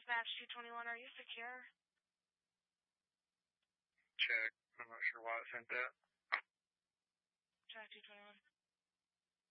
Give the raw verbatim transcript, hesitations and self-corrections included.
Dispatch two twenty-one, are you secure? Check. I'm not sure why it sent that. Track two twenty-one.